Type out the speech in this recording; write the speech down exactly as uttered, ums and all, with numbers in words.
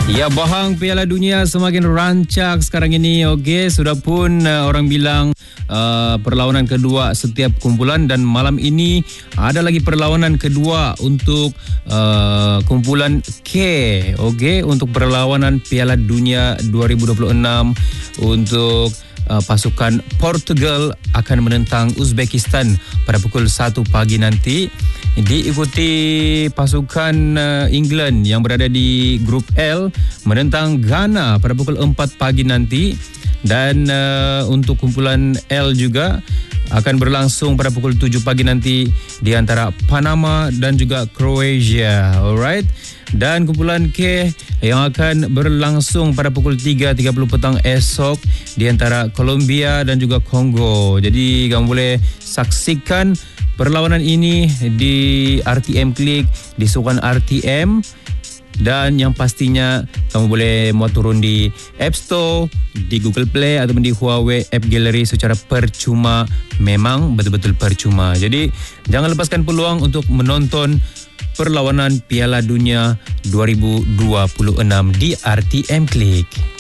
Ya, bahang Piala Dunia semakin rancak sekarang ini. Okey, sudah pun uh, orang bilang uh, perlawanan kedua setiap kumpulan, dan malam ini ada lagi perlawanan kedua untuk uh, kumpulan K. Okey, untuk perlawanan Piala Dunia dua ribu dua puluh enam untuk Uh, pasukan Portugal akan menentang Uzbekistan pada pukul satu pagi nanti. Diikuti pasukan uh, England yang berada di grup L menentang Ghana pada pukul empat pagi nanti. Dan uh, untuk kumpulan L juga akan berlangsung pada pukul tujuh pagi nanti di antara Panama dan juga Croatia. Alright. Dan kumpulan K yang akan berlangsung pada pukul tiga tiga puluh petang esok di antara Colombia dan juga Kongo. Jadi kamu boleh saksikan perlawanan ini di R T M Click, di sukan R T M. Dan yang pastinya kamu boleh mau turun di App Store, di Google Play ataupun di Huawei App Gallery secara percuma. Memang betul-betul percuma. Jadi jangan lepaskan peluang untuk menonton perlawanan Piala Dunia dua ribu dua puluh enam di R T M Click.